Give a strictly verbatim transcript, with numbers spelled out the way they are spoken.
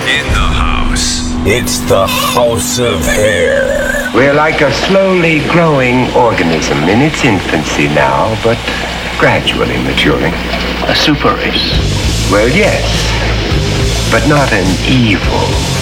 In the house. It's the House of Hair. We're like a slowly growing organism in its infancy now, but gradually maturing. A super race. Well, yes, but not an evil